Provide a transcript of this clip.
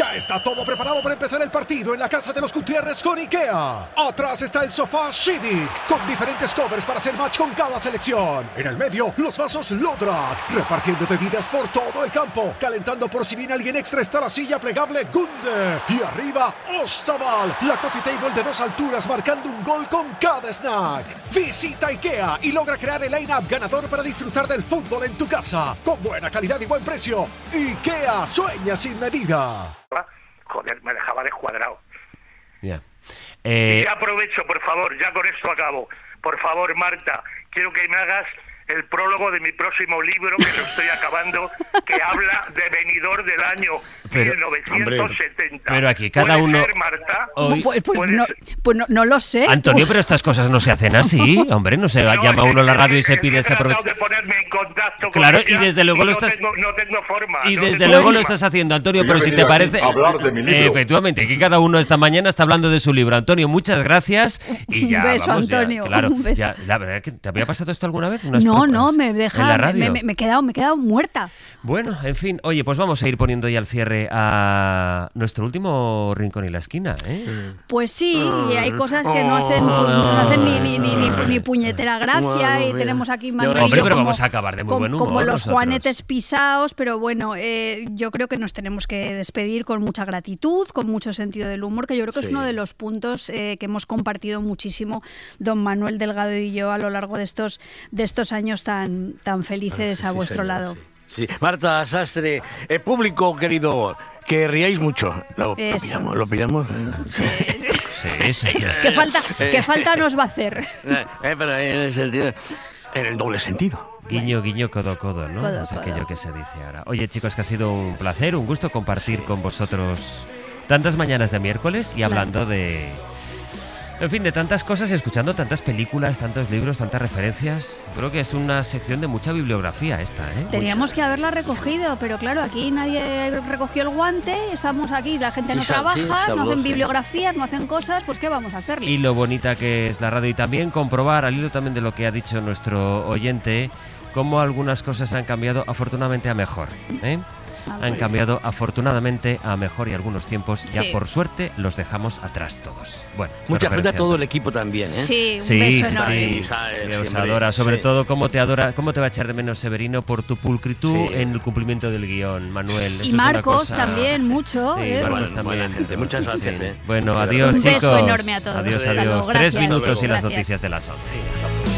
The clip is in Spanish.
Ya está todo preparado para empezar el partido en la casa de los Gutiérrez con IKEA. Atrás está el sofá Civic, con diferentes covers para hacer match con cada selección. En el medio, los vasos Lodrat, repartiendo bebidas por todo el campo. Calentando por si viene alguien extra está la silla plegable Gunde. Y arriba, Ostaval, la coffee table de 2 alturas marcando un gol con cada snack. Visita IKEA y logra crear el line-up ganador para disfrutar del fútbol en tu casa. Con buena calidad y buen precio. IKEA, sueña sin medida. Joder, me dejaba descuadrado. Ya. Y aprovecho, por favor, ya con esto acabo. Por favor, Marta, quiero que me hagas el prólogo de mi próximo libro, que lo estoy acabando, que habla de venidor del año 1970. Pero aquí cada uno... Ser, Marta? Hoy... Pues no lo sé. Antonio, pero estas cosas no se hacen así, hombre, no se llama uno a la radio y se pide ese aprovecho. De ponerme en contacto claro, con ella, y desde luego lo no estás... no tengo forma. Y desde luego lo estás haciendo, Antonio, pero si te parece... Hablar de mi libro. Efectivamente, que cada uno esta mañana está hablando de su libro. Antonio, muchas gracias. Y ya, un beso, vamos, Antonio. Ya, claro, Un beso. ya, la verdad que ¿te había pasado esto alguna vez? No, me deja... ¿En la radio? Me he quedado muerta. Bueno, en fin, oye, pues vamos a ir poniendo ya el cierre a nuestro último rincón y la esquina, ¿eh? Pues sí, hay cosas que no hacen ni puñetera gracia y tenemos aquí Manuel. Hombre, pero vamos a acabar de muy buen humor como los nosotros. juanetes pisaos, pero bueno, yo creo que nos tenemos que despedir con mucha gratitud, con mucho sentido del humor, que yo creo que es uno de los puntos que hemos compartido muchísimo don Manuel Delgado y yo a lo largo de estos años tan felices a vuestro lado. Sí. Marta Sastre, público querido, que riáis mucho. Lo pillamos. Sí. ¿Qué falta nos va a hacer? Pero en el sentido, en el doble sentido. Guiño, guiño, codo, codo, ¿no? Codo, Es aquello codo. que se dice ahora. Oye, chicos, que ha sido un placer, un gusto compartir con vosotros tantas mañanas de miércoles y hablando de... En fin, de tantas cosas y escuchando tantas películas, tantos libros, tantas referencias. Creo que es una sección de mucha bibliografía esta, ¿eh? Teníamos que haberla recogido, pero claro, aquí nadie recogió el guante, estamos aquí, la gente no trabaja, no hacen bibliografías, no hacen cosas, pues ¿qué vamos a hacerle? Y lo bonita que es la radio y también comprobar, al hilo también de lo que ha dicho nuestro oyente, cómo algunas cosas han cambiado afortunadamente a mejor, ¿eh? Han cambiado afortunadamente a mejor y algunos tiempos ya por suerte los dejamos atrás todos. Bueno, mucha gente a todo el equipo también, ¿eh? Sí, un beso enorme. Os adora, sobre todo cómo te va a echar de menos Severino por tu pulcritud en el cumplimiento del guión, Manuel. Y Marcos también mucho. Sí, Marcos también. Gente, muchas gracias. Bueno, adiós, un chicos. beso enorme a todos. Adiós. Hasta luego. 3 Gracias. minutos y las Gracias. noticias de las 11.